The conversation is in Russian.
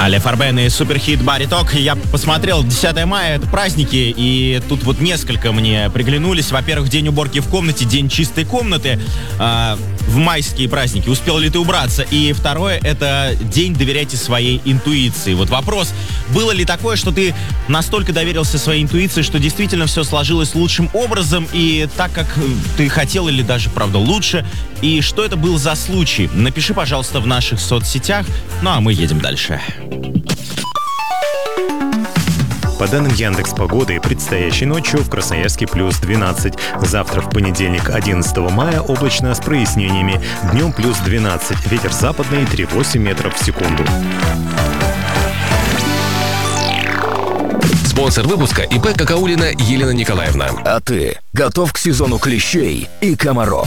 Аля Фарбен и суперхит Бариток. Я посмотрел, 10 мая — это праздники, и тут вот несколько мне приглянулись. Во-первых, день уборки в комнате, день чистой комнаты в майские праздники. Успел ли ты убраться? И второе — это день «Доверяйте своей интуиции». Вот вопрос: было ли такое, что ты настолько доверился своей интуиции, что действительно все сложилось лучшим образом и так, как ты хотел, или даже, правда, лучше? И что это был за случай? Напиши, пожалуйста, в наших соцсетях. Ну а мы едем дальше. По данным Яндекс.Погоды, предстоящей ночью в Красноярске плюс 12. Завтра, в понедельник, 11 мая, облачно с прояснениями. Днем плюс 12. Ветер западный 3,8 метров в секунду. Спонсор выпуска — ИП Какаулина Елена Николаевна. А ты готов к сезону клещей и комаров?